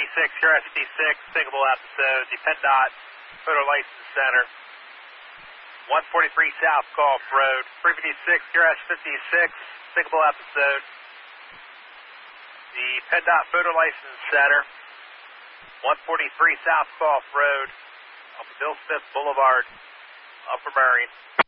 QRS 56, signal episode, the PennDOT Photo License Center. 143 South Gulf Road, 356 QRS 56, signal episode. The PennDOT Photo License Center, 143 South Gulf Road, off of Bill Smith Boulevard, Upper Marion.